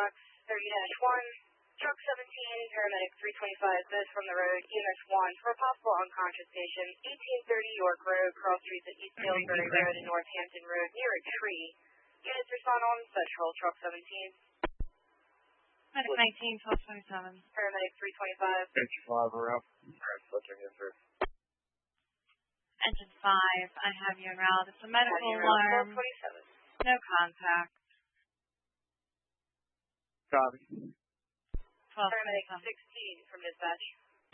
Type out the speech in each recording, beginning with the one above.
box 30-1. Truck 17, paramedic 325, goes from the road, EMS 1, for a possible unconscious patient, 1830 York Road, cross streets at East Salisbury Road and Northampton Road, near a tree. Units respond on Central, Truck 17. Medic 19, 1227. Paramedic 325. 55 are up. Alright, switching in first. Engine 5, I have you en route. It's a medical alarm. 1227. No contact. Copy. 1227. Paramedic 16 from dispatch.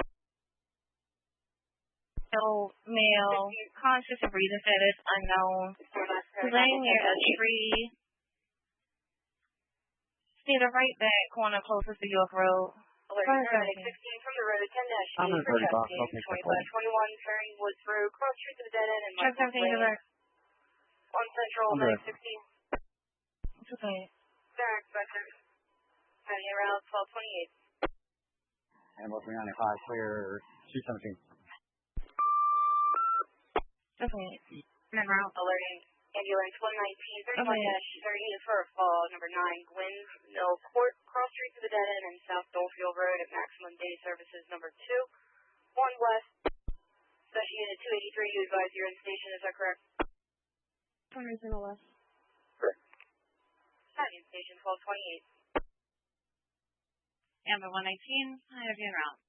Male, conscious and breathing status unknown, laying near a tree. Stay the right back corner closest to York Road. Alert paramedic 16 from the road, 10-8 I'm in for 30 chest box. pain, I'll take that 2521, turning Woods Road, cross street to the dead end, and Check Michael's everything Lane. alert. On Central, I'm medic good. 16. It's okay. Derek Becker. Heading around 1228. Ambulance 395, clear 217. Okay. En route, alerting ambulance 119, 31-30 for a fall, number 9, Gwynn Mill Court, cross street to the dead end, and South Dolefield Road at maximum day services, number 2, 1 west. Special unit 283, you advise you're in station, is that correct? Corners in the west. Correct. Heading station 1228. Amber 119, I have you en route.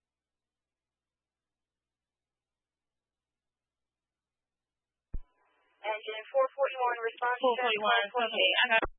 Engine 441, response check 441, 1228. okay. I got